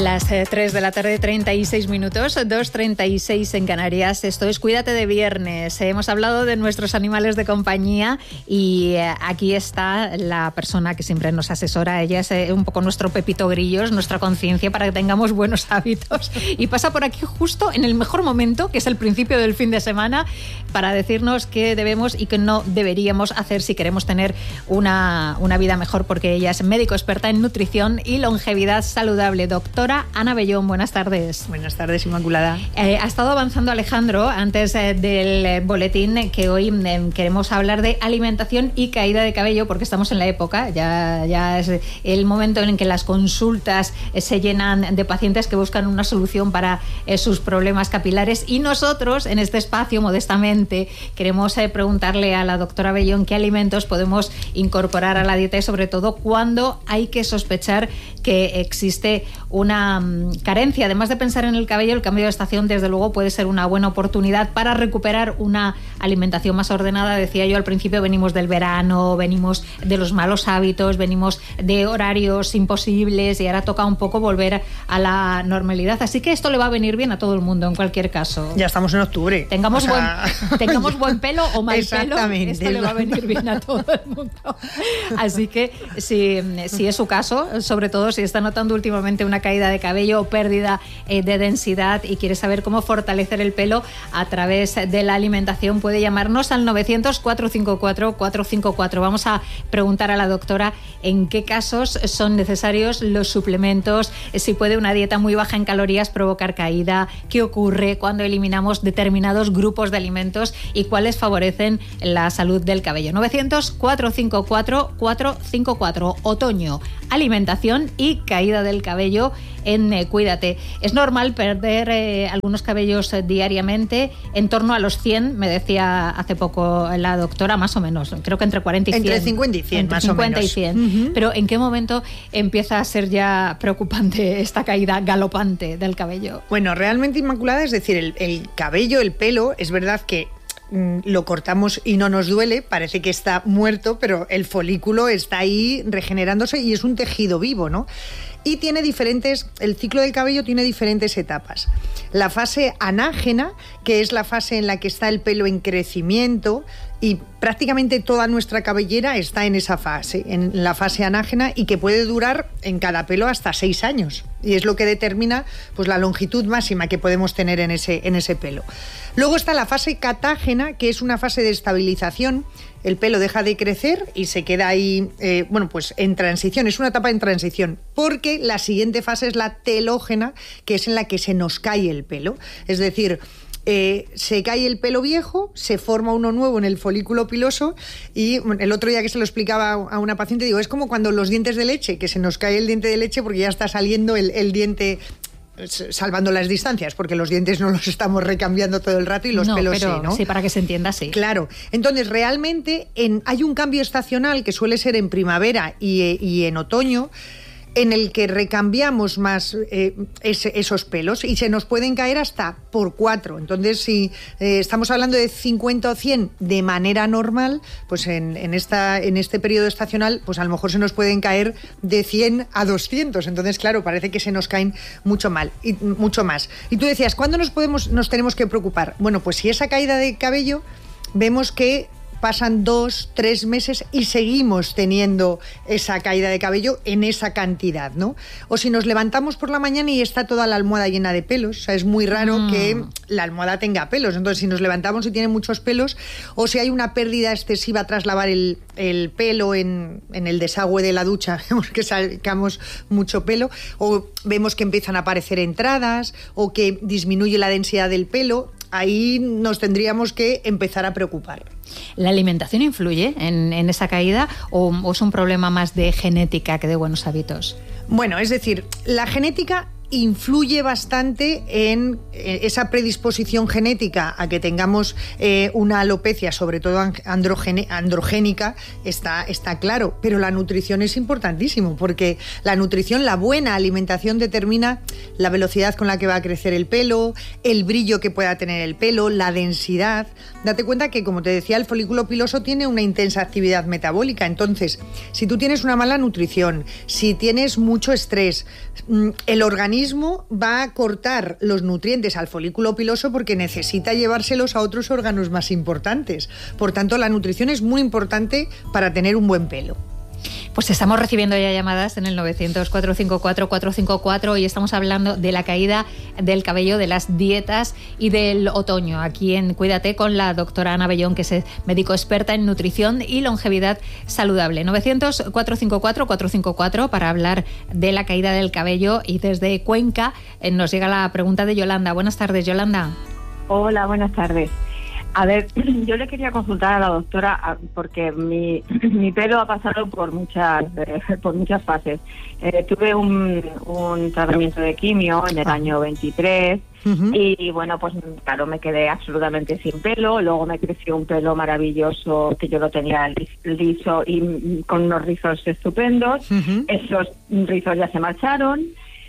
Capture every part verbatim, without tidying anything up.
Las tres de la tarde, treinta y seis minutos, dos treinta y seis en Canarias. Esto es Cuídate de Viernes. Hemos hablado de nuestros animales de compañía y aquí está la persona que siempre nos asesora. Ella es un poco nuestro Pepito Grillos, nuestra conciencia para que tengamos buenos hábitos. Y pasa por aquí justo en el mejor momento, que es el principio del fin de semana, para decirnos qué debemos y qué no deberíamos hacer si queremos tener una, una vida mejor, porque ella es médico experta en nutrición y longevidad saludable. Doctora Ana Bellón, buenas tardes. Buenas tardes, Inmaculada. Eh, ha estado avanzando Alejandro antes eh, del boletín que hoy eh, queremos hablar de alimentación y caída de cabello, porque estamos en la época, ya, ya es el momento en que las consultas eh, se llenan de pacientes que buscan una solución para eh, sus problemas capilares, y nosotros en este espacio modestamente queremos eh, preguntarle a la doctora Bellón qué alimentos podemos incorporar a la dieta y sobre todo cuándo hay que sospechar que existe una carencia. Además de pensar en el cabello, el cambio de estación desde luego puede ser una buena oportunidad para recuperar una alimentación más ordenada. Decía yo al principio, venimos del verano, venimos de los malos hábitos, venimos de horarios imposibles y ahora toca un poco volver a la normalidad. Así que esto le va a venir bien a todo el mundo en cualquier caso. Ya estamos en octubre. Tengamos, o sea... buen, tengamos buen pelo o mal pelo, esto le va a venir bien a todo el mundo. Así que si, si es su caso, sobre todo si está notando últimamente una caída de cabello o pérdida eh, de densidad y quiere saber cómo fortalecer el pelo a través de la alimentación, puede llamarnos al novecientos, cuatrocientos cincuenta y cuatro, cuatrocientos cincuenta y cuatro. Vamos a preguntar a la doctora en qué casos son necesarios los suplementos, si puede una dieta muy baja en calorías provocar caída, qué ocurre cuando eliminamos determinados grupos de alimentos y cuáles favorecen la salud del cabello. novecientos, cuatrocientos cincuenta y cuatro, cuatrocientos cincuenta y cuatro. Otoño, alimentación y caída del cabello en eh, Cuídate. Es normal perder eh, algunos cabellos eh, diariamente, en torno a los cien, me decía hace poco la doctora, más o menos, creo que entre cuarenta y cien. Entre cincuenta y cien, entre más cincuenta o menos. y cien. Uh-huh. Pero ¿en qué momento empieza a ser ya preocupante esta caída galopante del cabello? Bueno, realmente, Inmaculada, es decir, el, el cabello, el pelo, es verdad que lo cortamos y no nos duele, parece que está muerto, pero el folículo está ahí regenerándose y es un tejido vivo, ¿no? Y tiene diferentes, el ciclo del cabello tiene diferentes etapas. La fase anágena, que es la fase en la que está el pelo en crecimiento, y prácticamente toda nuestra cabellera está en esa fase, en la fase anágena, y que puede durar en cada pelo hasta seis años. Y es lo que determina pues, la longitud máxima que podemos tener en ese, en ese pelo. Luego está la fase catágena, que es una fase de estabilización. El pelo deja de crecer y se queda ahí, eh, bueno, pues en transición, es una etapa en transición, porque la siguiente fase es la telógena, que es en la que se nos cae el pelo. Es decir, Eh, se cae el pelo viejo, se forma uno nuevo en el folículo piloso, y el otro día que se lo explicaba a una paciente, digo, es como cuando los dientes de leche, que se nos cae el diente de leche porque ya está saliendo el, el diente, salvando las distancias, porque los dientes no los estamos recambiando todo el rato y los no, pelos pero, sí, ¿no? Sí, para que se entienda, sí. Claro. Entonces, realmente en, hay un cambio estacional que suele ser en primavera y, y en otoño, en el que recambiamos más eh, ese, esos pelos, y se nos pueden caer hasta por cuatro. Entonces, si eh, estamos hablando de cincuenta o cien de manera normal, pues en, en, esta, en este periodo estacional, pues a lo mejor se nos pueden caer de cien a doscientos. Entonces, claro, parece que se nos caen mucho, mal, y, mucho más. Y tú decías, ¿cuándo nos, podemos, nos tenemos que preocupar? Bueno, pues si esa caída de cabello vemos que pasan dos, tres meses y seguimos teniendo esa caída de cabello en esa cantidad, ¿no? O si nos levantamos por la mañana y está toda la almohada llena de pelos, o sea, es muy raro mm. que la almohada tenga pelos. Entonces, si nos levantamos y tiene muchos pelos, o si hay una pérdida excesiva tras lavar el, el pelo en, en el desagüe de la ducha, vemos que sacamos mucho pelo, o vemos que empiezan a aparecer entradas, o que disminuye la densidad del pelo, ahí nos tendríamos que empezar a preocupar. ¿La alimentación influye en, en esa caída o, o es un problema más de genética que de buenos hábitos? Bueno, es decir, la genética influye bastante en esa predisposición genética a que tengamos eh, una alopecia, sobre todo androgene, androgénica, está, está claro, pero la nutrición es importantísimo, porque la nutrición, la buena alimentación determina la velocidad con la que va a crecer el pelo, el brillo que pueda tener el pelo, la densidad. Date cuenta que, como te decía, el folículo piloso tiene una intensa actividad metabólica. Entonces, si tú tienes una mala nutrición, si tienes mucho estrés, el organismo mismo va a cortar los nutrientes al folículo piloso porque necesita llevárselos a otros órganos más importantes. Por tanto, la nutrición es muy importante para tener un buen pelo. Pues estamos recibiendo ya llamadas en el novecientos, cuatrocientos cincuenta y cuatro, cuatrocientos cincuenta y cuatro y estamos hablando de la caída del cabello, de las dietas y del otoño. Aquí en Cuídate con la doctora Ana Bellón, que es médico experta en nutrición y longevidad saludable. novecientos, cuatrocientos cincuenta y cuatro, cuatrocientos cincuenta y cuatro para hablar de la caída del cabello. Y desde Cuenca eh, nos llega la pregunta de Yolanda. Buenas tardes, Yolanda. Hola, buenas tardes. A ver, yo le quería consultar a la doctora porque mi, mi pelo ha pasado por muchas eh, por muchas fases. Eh, tuve un, un tratamiento de quimio en el año veintitrés uh-huh. y bueno, pues claro, me quedé absolutamente sin pelo. Luego me creció un pelo maravilloso que yo lo tenía liso y con unos rizos estupendos. Uh-huh. Esos rizos ya se marcharon.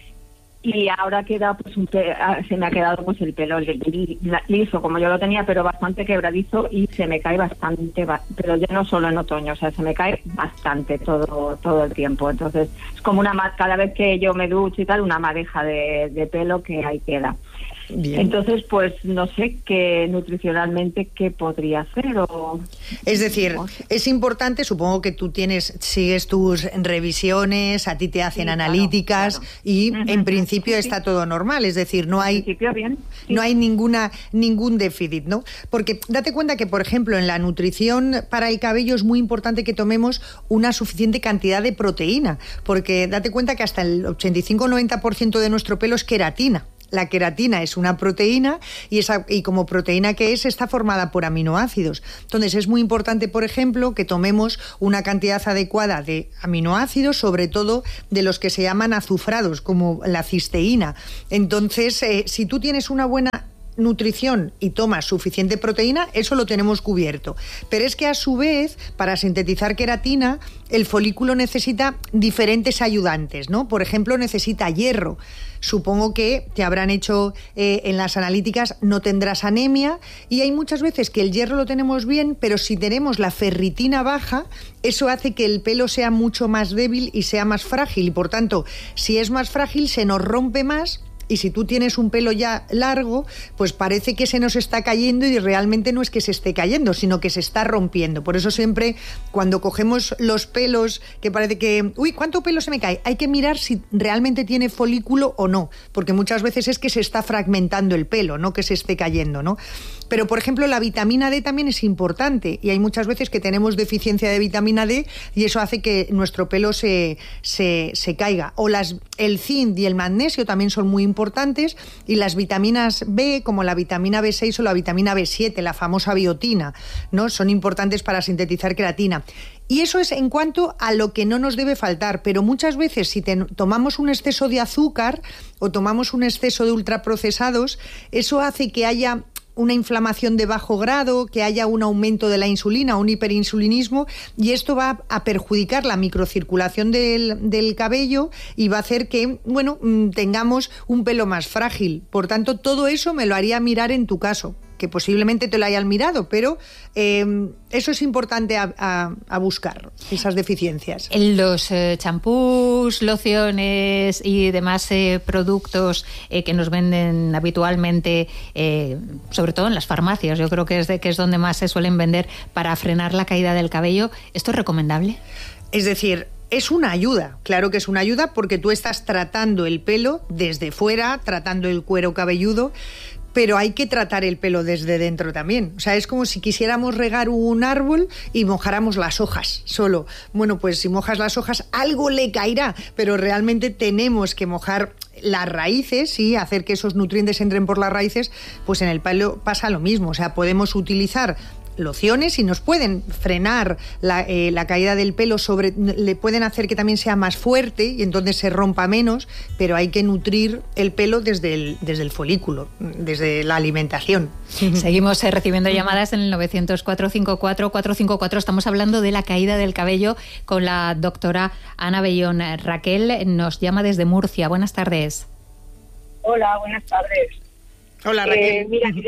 Y ahora queda pues un pe- se me ha quedado pues el pelo liso como yo lo tenía, pero bastante quebradizo y se me cae bastante, pero ya no solo en otoño, o sea, se me cae bastante todo todo el tiempo. Entonces es como una cada vez que yo me ducho y tal, una madeja de, de pelo que ahí queda. Bien. Entonces, pues no sé qué nutricionalmente qué podría hacer o... Es decir, es importante, supongo que tú tienes sigues tus revisiones, a ti te hacen sí, analíticas, claro, claro. y uh-huh. en principio sí, está sí. todo normal, es decir, no hay en principio bien. Sí. no hay ninguna ningún déficit, ¿no? Porque date cuenta que, por ejemplo, en la nutrición para el cabello es muy importante que tomemos una suficiente cantidad de proteína, porque date cuenta que hasta el ochenta y cinco a noventa por ciento de nuestro pelo es queratina. La queratina es una proteína y, esa, y como proteína que es, está formada por aminoácidos. Entonces es muy importante, por ejemplo, que tomemos una cantidad adecuada de aminoácidos, sobre todo de los que se llaman azufrados, como la cisteína. Entonces, eh, si tú tienes una buena nutrición y tomas suficiente proteína, eso lo tenemos cubierto. Pero es que a su vez, para sintetizar queratina, el folículo necesita diferentes ayudantes, ¿no? Por ejemplo, necesita hierro. Supongo que te habrán hecho eh, en las analíticas, no tendrás anemia, y hay muchas veces que el hierro lo tenemos bien, pero si tenemos la ferritina baja, eso hace que el pelo sea mucho más débil y sea más frágil, y por tanto, si es más frágil, se nos rompe más. Y si tú tienes un pelo ya largo, pues parece que se nos está cayendo y realmente no es que se esté cayendo, sino que se está rompiendo. Por eso siempre cuando cogemos los pelos, que parece que, uy, ¿cuánto pelo se me cae? Hay que mirar si realmente tiene folículo o no, porque muchas veces es que se está fragmentando el pelo, no que se esté cayendo, ¿no? Pero, por ejemplo, la vitamina D también es importante y hay muchas veces que tenemos deficiencia de vitamina D y eso hace que nuestro pelo se, se, se caiga. O las, el zinc y el magnesio también son muy importantes, y las vitaminas B, como la vitamina B seis o la vitamina B siete, la famosa biotina, ¿no? Son importantes para sintetizar queratina. Y eso es en cuanto a lo que no nos debe faltar, pero muchas veces si te, tomamos un exceso de azúcar o tomamos un exceso de ultraprocesados, eso hace que haya una inflamación de bajo grado, que haya un aumento de la insulina, un hiperinsulinismo, y esto va a perjudicar la microcirculación del, del cabello y va a hacer que, bueno, tengamos un pelo más frágil. Por tanto, todo eso me lo haría mirar en tu caso, que posiblemente te lo hayan mirado, pero eh, eso es importante a, a, a buscar, esas deficiencias. Los eh, champús, lociones y demás eh, productos eh, que nos venden habitualmente, eh, sobre todo en las farmacias, yo creo que es, de, que es donde más se suelen vender para frenar la caída del cabello, ¿esto es recomendable? Es decir, es una ayuda, claro que es una ayuda, porque tú estás tratando el pelo desde fuera, tratando el cuero cabelludo, pero hay que tratar el pelo desde dentro también. O sea, es como si quisiéramos regar un árbol y mojáramos las hojas solo. Bueno, pues si mojas las hojas, algo le caerá, pero realmente tenemos que mojar las raíces y hacer que esos nutrientes entren por las raíces. Pues en el pelo pasa lo mismo. O sea, podemos utilizar lociones y nos pueden frenar la, eh, la caída del pelo, sobre, le pueden hacer que también sea más fuerte y entonces se rompa menos, pero hay que nutrir el pelo desde el, desde el folículo, desde la alimentación. Seguimos eh, recibiendo llamadas en el novecientos, cuatrocientos cincuenta y cuatro, cuatrocientos cincuenta y cuatro. Estamos hablando de la caída del cabello con la doctora Ana Bellón. Raquel nos llama desde Murcia. Buenas tardes. Hola, buenas tardes. Hola, Raquel. Eh, mira, quería,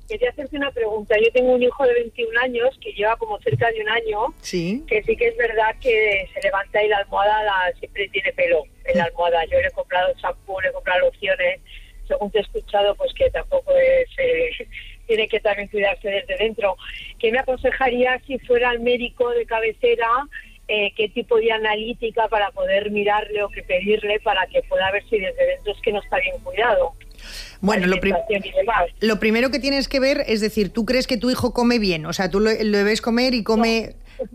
quería hacerte una pregunta. Yo tengo un hijo de veintiún años que lleva como cerca de un año, sí, que sí que es verdad que se levanta y la almohada la, siempre tiene pelo en la almohada. Yo le he comprado champú, le he comprado lociones, según te he escuchado, pues que tampoco es... Eh, tiene que también cuidarse desde dentro. ¿Qué me aconsejaría si fuera el médico de cabecera? Eh, ¿Qué tipo de analítica para poder mirarle o que pedirle para que pueda ver si desde dentro es que no está bien cuidado? Bueno, lo, prim lo primero que tienes que ver es decir, ¿tú crees que tu hijo come bien? O sea, ¿tú lo, lo ves comer y come...?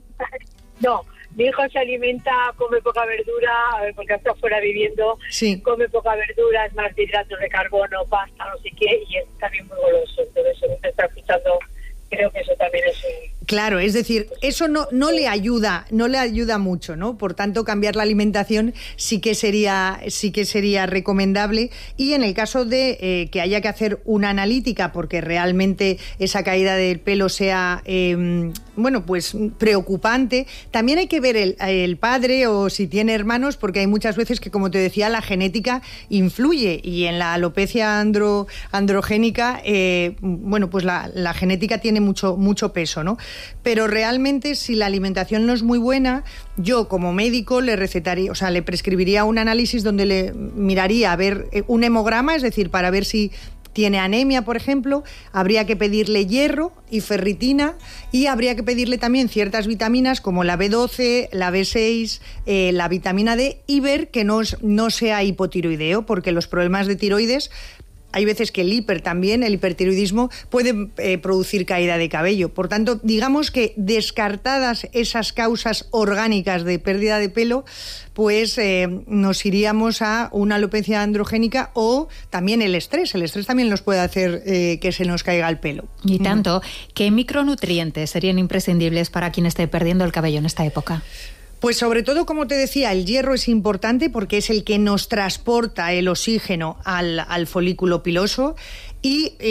No. no. Mi hijo se alimenta, come poca verdura, porque está fuera viviendo, sí. come poca verdura, es más de hidratos de carbono, pasta, no sé qué, y es también muy goloso. Entonces, según te está escuchando, creo que eso también es un... Claro, es decir, eso no, no le ayuda, no le ayuda mucho, ¿no? Por tanto, cambiar la alimentación sí que sería, sí que sería recomendable. Y en el caso de eh, que haya que hacer una analítica, porque realmente esa caída del pelo sea, eh, bueno, pues preocupante, también hay que ver el, el padre o si tiene hermanos, porque hay muchas veces que, como te decía, la genética influye y en la alopecia andro, androgénica, eh, bueno, pues la, la genética tiene mucho, mucho peso, ¿no? Pero realmente si la alimentación no es muy buena, yo como médico le recetaría, o sea, le prescribiría un análisis donde le miraría a ver un hemograma, es decir, para ver si tiene anemia, por ejemplo, habría que pedirle hierro y ferritina y habría que pedirle también ciertas vitaminas como la B doce, la B seis, eh, la vitamina D y ver que no, no sea hipotiroideo, porque los problemas de tiroides... Hay veces que el hiper también, el hipertiroidismo, puede eh, producir caída de cabello. Por tanto, digamos que descartadas esas causas orgánicas de pérdida de pelo, pues eh, nos iríamos a una alopecia androgénica o también el estrés. El estrés también nos puede hacer eh, que se nos caiga el pelo. Y tanto, ¿qué micronutrientes serían imprescindibles para quien esté perdiendo el cabello en esta época? Pues sobre todo, como te decía, el hierro es importante porque es el que nos transporta el oxígeno al, al folículo piloso y